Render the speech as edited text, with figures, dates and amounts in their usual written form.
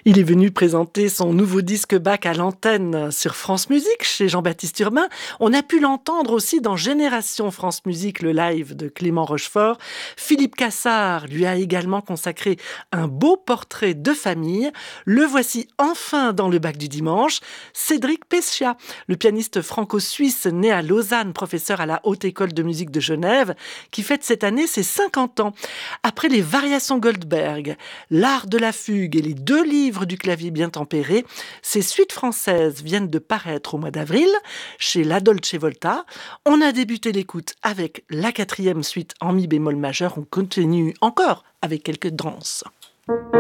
Il est venu présenter son nouveau disque Bach à l'antenne sur France Musique chez Jean-Baptiste Urbain. On a pu l'entendre aussi dans Génération France Musique, le live de Clément Rochefort. Philippe Cassard lui a également consacré un beau portrait de famille. Le voici enfin dans le Bach du dimanche. Cédric Pescia, le pianiste franco-suisse né à Lausanne, professeur à la Haute École de musique de Genève, qui fête cette année ses 50 ans. Après les variations Goldberg, l'art de la fugue et les 2 livres du clavier bien tempéré, ces suites françaises viennent de paraître au mois d'avril chez La Dolce Volta. On a débuté l'écoute avec la 4e suite en mi bémol majeur. On continue encore avec quelques danses.